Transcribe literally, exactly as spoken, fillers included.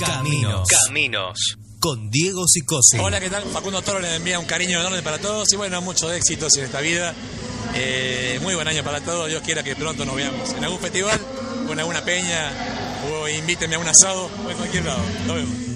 Caminos. Caminos. Con Diego Sicosi. Hola, ¿qué tal? Facundo Toro le envía un cariño enorme para todos y bueno, muchos éxitos en esta vida. Eh, muy buen año para todos. Dios quiera que pronto nos veamos en algún festival o en alguna peña o invítenme a un asado o en cualquier lado. Nos vemos.